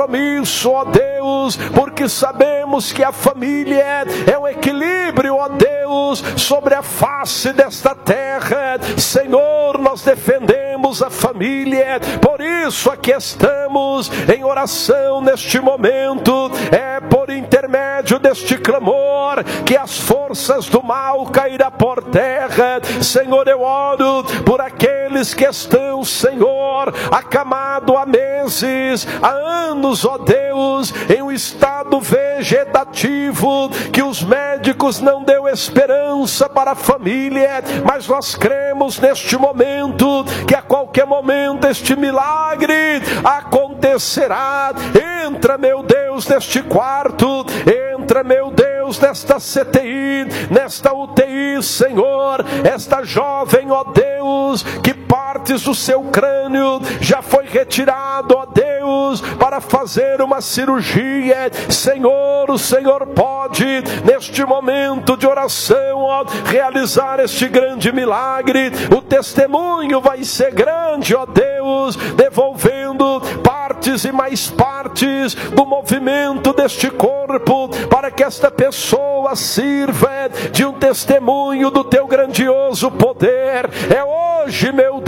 compromisso, ó Deus, porque sabemos que a família é um equilíbrio, ó Deus, sobre a face desta terra. Senhor, nós defendemos a família, por isso aqui estamos em oração neste momento. É por intermédio deste clamor que as forças do mal cairão por terra. Senhor, eu oro por aqueles que estão, Senhor, acamado há meses, há anos, ó Deus, em um estado vegetativo, que os médicos não deu esperança para a família, mas nós cremos neste momento que a qualquer momento este milagre acontecerá. Entra, meu Deus, neste quarto, entra, meu Deus, nesta CTI, nesta UTI, Senhor, esta jovem, ó Deus, que partes do seu crânio já foi retirado, ó Deus, para fazer uma cirurgia. Senhor, o Senhor pode, neste momento de oração, ó, realizar este grande milagre. O testemunho vai ser grande, ó Deus, devolvendo partes e mais partes do movimento deste corpo, para que esta pessoa sirva de um testemunho do teu grandioso poder. É hoje, meu